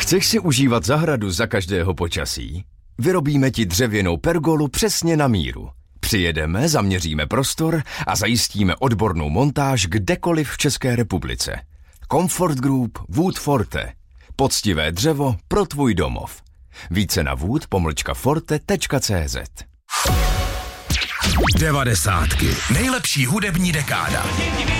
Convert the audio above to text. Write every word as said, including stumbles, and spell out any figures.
Chceš si užívat zahradu za každého počasí? Vyrobíme ti dřevěnou pergolu přesně na míru. Přijedeme, zaměříme prostor a zajistíme odbornou montáž kdekoliv v České republice. Comfort Group Wood Forte. Poctivé dřevo pro tvůj domov. Více na wood pomlčka forte tečka cé zet. Devadesátky. Nejlepší hudební dekáda.